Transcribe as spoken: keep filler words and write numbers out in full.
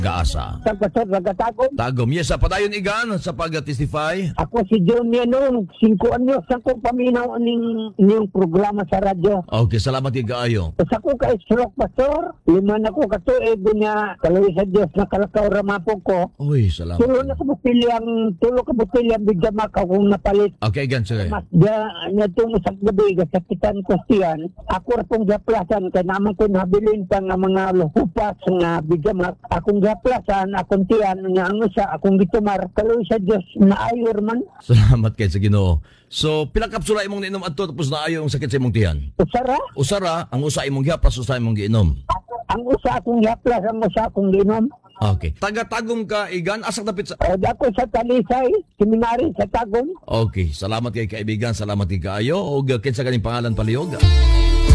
Gaasa. Sa kasar nagatagom. Tagom. Yes, sa padayon igan sa pag-testify. Ako si John Yanong, singko anyos ako paminaw ning ning programa sa radyo. Okay, salamat kaayo. Sa ko kay stroke pastor, lima na ko katuig niya, kaloy sa Dios na kalakaw ramapo ko. Uy, salamat. Tulo na ko botilyang, tulo ka botilyang bigama ka kung napalit. Okay, gan sige. Mas da na tungo sa gabi gasakitan ko siyan. Ako ra pong gaplasan kay naman ko nabilin pa nga mga luhupas nga bigama. Akong gaplasan, akong tiyan nga ano sa akong gitumar, kaloy sa Dios na ayor man. Salamat kay sa Ginoo. So, pila kapsula imong niinom adto tapos naayo ang sakit sa imong tiyan? Usara, Usara, ang usa imong gihapas, usa imong giinom. ang usa akong gaplas, ang usa akong ginom. Okay. Taga-tagom ka igan asa dapit sa. O dako sa Talisay, seminary sa Tagum. Okay, salamat kay kaibigan, salamat kay kaayo og kinsa kaning pangalan palihog.